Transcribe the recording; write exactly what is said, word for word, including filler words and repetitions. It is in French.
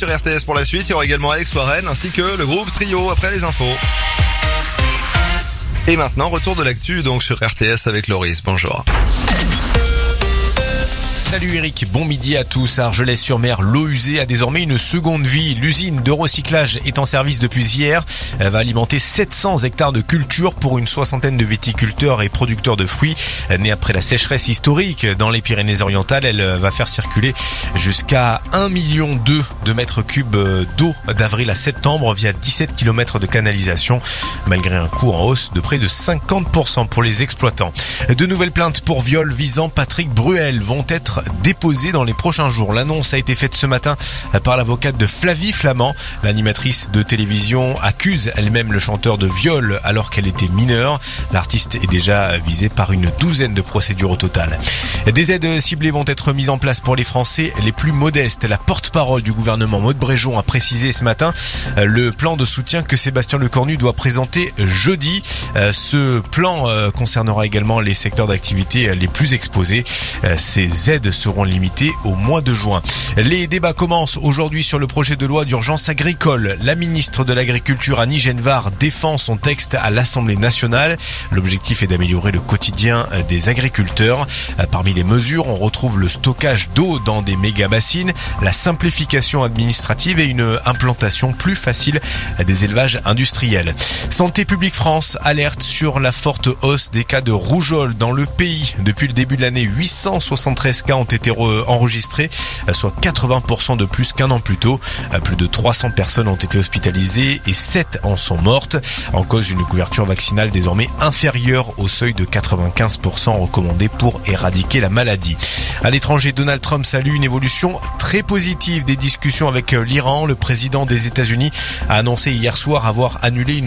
sur R T S pour la suite. Il y aura également Alex Warren ainsi que le groupe Trio après les infos. Et maintenant, retour de l'actu donc sur R T S avec Loris. Bonjour. Salut Eric, bon midi à tous. À Argelès-sur-Mer, l'eau usée a désormais une seconde vie. L'usine de recyclage est en service depuis hier. Elle va alimenter sept cents hectares de culture pour une soixantaine de viticulteurs et producteurs de fruits. Née après la sécheresse historique dans les Pyrénées-Orientales, elle va faire circuler jusqu'à un virgule deux million de mètres cubes d'eau d'avril à septembre via dix-sept kilomètres de canalisation, malgré un coût en hausse de près de cinquante pour cent pour les exploitants. De nouvelles plaintes pour viol visant Patrick Bruel vont être déposée dans les prochains jours. L'annonce a été faite ce matin par l'avocate de Flavie Flament. L'animatrice de télévision accuse elle-même le chanteur de viol alors qu'elle était mineure. L'artiste est déjà visé par une douzaine de procédures au total. Des aides ciblées vont être mises en place pour les Français les plus modestes. La porte-parole du gouvernement Maud Bréjon a précisé ce matin le plan de soutien que Sébastien Lecornu doit présenter jeudi. Ce plan concernera également les secteurs d'activité les plus exposés. Ces aides seront limitées au mois de juin. Les débats commencent aujourd'hui sur le projet de loi d'urgence agricole. La ministre de l'Agriculture, Annie Genevard, défend son texte à l'Assemblée nationale. L'objectif est d'améliorer le quotidien des agriculteurs. Parmi les mesures, on retrouve le stockage d'eau dans des méga-bassines, la simplification administrative et une implantation plus facile des élevages industriels. Santé publique France alerte sur la forte hausse des cas de rougeole dans le pays. Depuis le début de l'année, huit cent soixante-treize cas ont été enregistrés, soit quatre-vingts pour cent de plus qu'un an plus tôt. Plus de trois cents personnes ont été hospitalisées et sept en sont mortes. En cause une couverture vaccinale désormais inférieure au seuil de quatre-vingt-quinze pour cent recommandé pour éradiquer la maladie. À l'étranger, Donald Trump salue une évolution très positive des discussions avec l'Iran. Le président des États-Unis a annoncé hier soir avoir annulé une